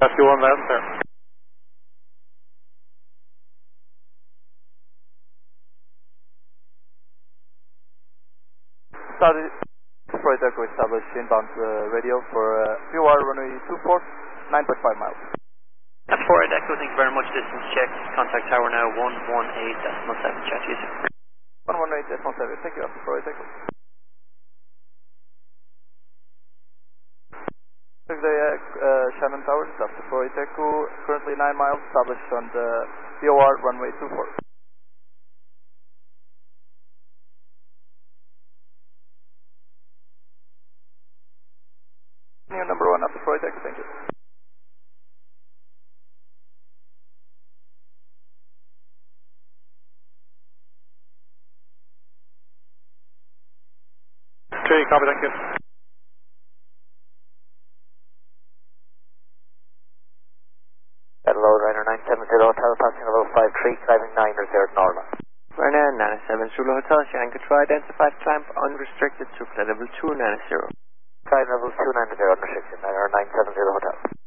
Rescue 1 Mountain, sir. Started Detroit Echo established inbound radio for POR runway 24, 9.5 miles. That's 4 Echo, thank you very much. Distance check. Contact tower now 118.7. Chat to you, sir. 118.7, thank you, Detroit Echo. Shannon Towers, that's Detroit Echo, currently 9 miles, established on the POR runway 24. New number 1 up Detroit Echo, thank you. Tree, copy, thank you. Hello, Ryder 970 Hotel, passing level 53, climbing 9 reserved normal. Ryder 97 Zulu Hotel, Shannon Control identified climb unrestricted to level 290. Climb level 290 unrestricted, Ryder 970 Hotel.